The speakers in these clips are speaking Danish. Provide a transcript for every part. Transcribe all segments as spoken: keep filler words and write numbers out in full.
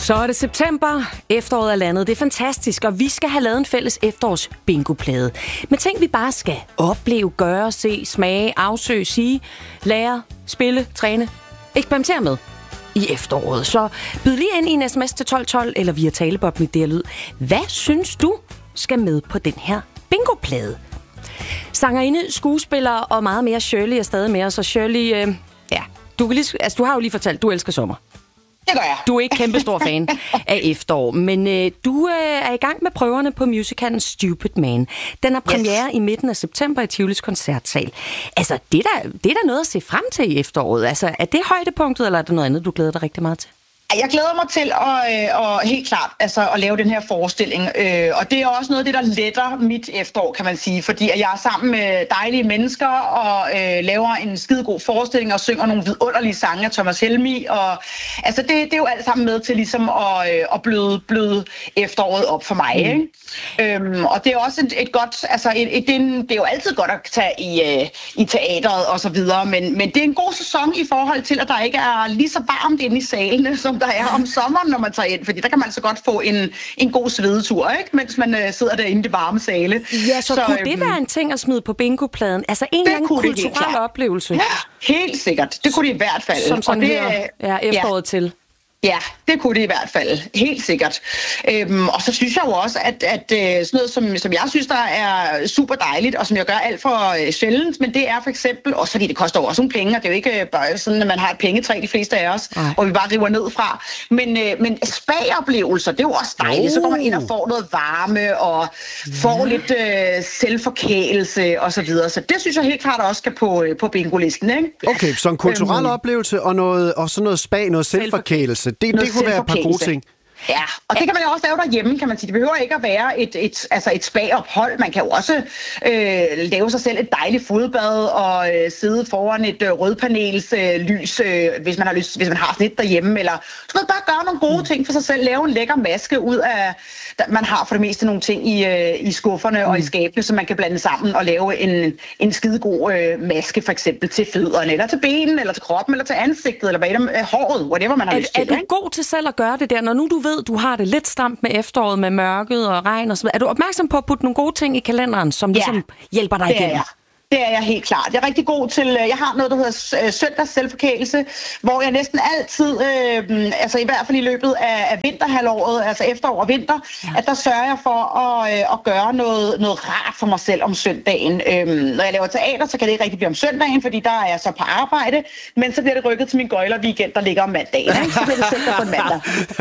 Så er det september, efteråret er landet. Det er fantastisk, og vi skal have lavet en fælles efterårs bingoplade. Med ting, vi bare skal opleve, gøre, se, smage, afsøge, sige, lære, spille, træne, eksperimentere med i efteråret. Så byd lige ind i en sms til tolv tolv eller via talebob med D R Lyd. Hvad synes du skal med på den her bingoplade? Sangerinde, skuespiller og meget mere. Shirley er stadig med os, og Shirley, øh, ja, du, kan lige, altså, du har jo lige fortalt, du elsker sommer. Det gør jeg. Du er ikke kæmpestor fan af efterår, men øh, du øh, er i gang med prøverne på musicalen Stupid Man. Den har premiere yes. i midten af september i Tivolis Koncertsal. Altså, det er, da, det er da noget at se frem til i efteråret. Altså, er det højdepunktet, eller er det noget andet, du glæder dig rigtig meget til? Jeg glæder mig til at, og helt klart altså, at lave den her forestilling, og det er også noget af det, der letter mit efterår, kan man sige, fordi jeg er sammen med dejlige mennesker og øh, laver en skidegod forestilling og synger nogle vidunderlige sange af Thomas Helmig, og altså, det, det er jo alt sammen med til ligesom at, øh, at bløde, bløde efteråret op for mig, mm. ikke? Øhm, og det er også et, et godt, altså et, et, det, er en, det er jo altid godt at tage i, øh, i teateret og så videre, men, men det er en god sæson i forhold til, at der ikke er lige så varmt inde i salene, som der er om sommeren, når man tager ind, fordi der kan man så godt få en, en god svedetur, ikke? Mens man øh, sidder derinde i det varme sale. Ja, så, så kunne øhm, det være en ting at smide på bingopladen? Altså en eller anden kulturel oplevelse? Ja, helt sikkert. Det kunne det i hvert fald. Som sådan og det, her, ja, efteråret ja. til. Ja, det kunne det i hvert fald. Helt sikkert. Øhm, og så synes jeg jo også, at, at sådan noget, som, som jeg synes, der er super dejligt, og som jeg gør alt for sjældent, men det er for eksempel, også fordi det koster også nogle penge, og det er jo ikke bare sådan, at man har et pengetræ, de fleste af os, Ej. og vi bare river ned fra. Men, øh, men spa-oplevelser, det er jo også dejligt. Oh. Så går man ind og får noget varme, og får ja. lidt øh, selvforkælelse og så videre. Så det synes jeg helt klart også skal på, på bingo-listen, ikke? Okay, så en kulturel øhm. oplevelse og, noget, og så noget spa, noget selvforkælelse. Det, det kunne være et par gode ting. Ja, og det kan man jo også lave derhjemme, kan man sige. Det behøver ikke at være et, et, altså et spa-ophold. Man kan jo også øh, lave sig selv et dejligt fodbad og øh, sidde foran et øh, rødpanels øh, lys, øh, hvis man har lyst, hvis man har sådan et derhjemme. Eller så bare gøre nogle gode ting for sig selv. Lave en lækker maske ud af, man har for det meste nogle ting i, øh, i skufferne mm. og i skabene, som man kan blande sammen og lave en, en skidegod øh, maske, for eksempel til fødderne, eller til benene, eller til kroppen, eller til ansigtet, eller hvad det er, håret, whatever man har er, lyst til. Er du ikke? god til selv at gøre det der, når nu du ved, du har det lidt stramt med efteråret, med mørket og regn og så videre. Er du opmærksom på at putte nogle gode ting i kalenderen, som ligesom ja, hjælper dig igennem? Det er jeg helt klart. Jeg er rigtig god til, jeg har noget, der hedder søndags selvforkælelse, hvor jeg næsten altid, øh, altså i hvert fald i løbet af, af vinterhalvåret, altså efterår og vinter, ja. at der sørger jeg for at, øh, at gøre noget, noget rart for mig selv om søndagen. Øhm, når jeg laver teater, så kan det ikke rigtig blive om søndagen, fordi der er jeg så på arbejde, men så bliver det rykket til min gøjler weekend, der ligger om mandagen. Ikke? Så bliver det søndag på en mandag.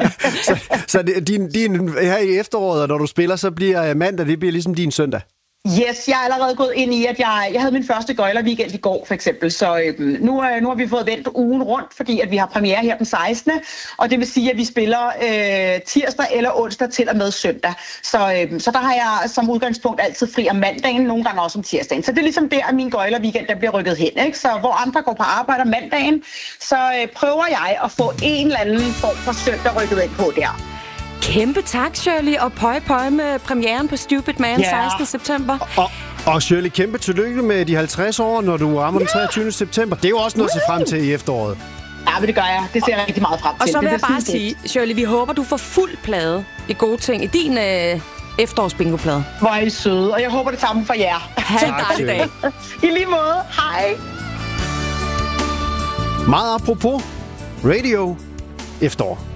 så så din, din, her i efteråret, når du spiller, så bliver mandag, det bliver ligesom din søndag? Yes, jeg er allerede gået ind i, at jeg, jeg havde min første gøjler-weekend i går, for eksempel. Så øhm, nu, øh, nu har vi fået vendt ugen rundt, fordi at vi har premiere her den sekstende Og det vil sige, at vi spiller øh, tirsdag eller onsdag til og med søndag. Så, øhm, så der har jeg som udgangspunkt altid fri om mandagen, nogle gange også om tirsdagen. Så det er ligesom der, at min gøjler-weekend der bliver rykket hen. Ikke? Så hvor andre går på arbejde om mandagen, så øh, prøver jeg at få en eller anden form for søndag rykket ind på der. Kæmpe tak, Shirley, og pøj pøj med premieren på Stupid Man yeah. sekstende september. Og, og Shirley, kæmpe tillykke med de halvtreds år, når du rammer den treogtyvende september. Det er jo også noget at se frem til i efteråret. Ja, men det gør jeg. Det ser jeg rigtig meget frem til. Og så vil det, jeg bare sige, Shirley, vi håber, du får fuld plade i gode ting i din øh, efterårsbingoplade. Hvor er I søde, og jeg håber det samme for jer. Ha' en dejlig dag. I lige måde. Hej. Meget apropos radio efterår.